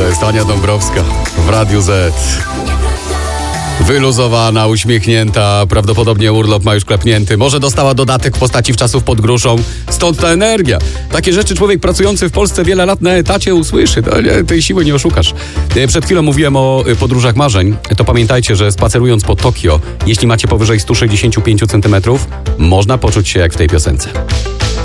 To jest Ania Dąbrowska w Radiu Z. Wyluzowana, uśmiechnięta, prawdopodobnie urlop ma już klepnięty. Może dostała dodatek w postaci wczasów pod gruszą. Stąd ta energia. Takie rzeczy człowiek pracujący w Polsce wiele lat na etacie usłyszy. Tej siły nie oszukasz. Przed chwilą mówiłem o podróżach marzeń. To pamiętajcie, że spacerując po Tokio, jeśli macie powyżej 165 cm, można poczuć się jak w tej piosence.